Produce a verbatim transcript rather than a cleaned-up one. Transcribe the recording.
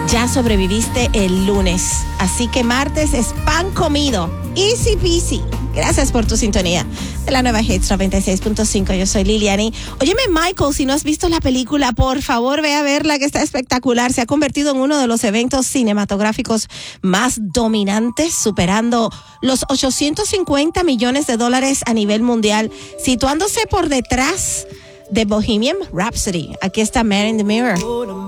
ya sobreviviste el lunes. Así que martes es pan comido. Easy peasy. Gracias por tu sintonía de la nueva Hits noventa y seis punto cinco. Yo soy Liliani. Óyeme, Michael, si no has visto la película, por favor, ve a verla, que está espectacular. Se ha convertido en uno de los eventos cinematográficos más dominantes, superando los ochocientos cincuenta millones de dólares a nivel mundial, situándose por detrás de Bohemian Rhapsody. Aquí está Man in the Mirror.